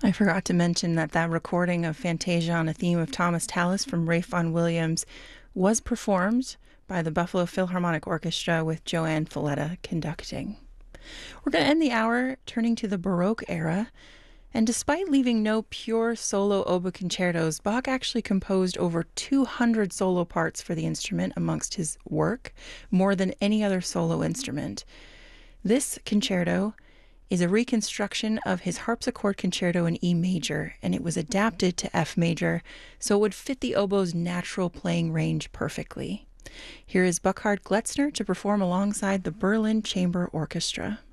I forgot to mention that recording of Fantasia on a theme of Thomas Tallis from Ralph Vaughan Williams was performed by the Buffalo Philharmonic Orchestra with Joanne Falletta conducting. We're going to end the hour turning to the Baroque era. And despite leaving no pure solo oboe concertos, Bach actually composed over 200 solo parts for the instrument amongst his work, more than any other solo instrument. This concerto is a reconstruction of his harpsichord concerto in E major, and it was adapted to F major, so it would fit the oboe's natural playing range perfectly. Here is Burkhard Gletzner to perform alongside the Berlin Chamber Orchestra.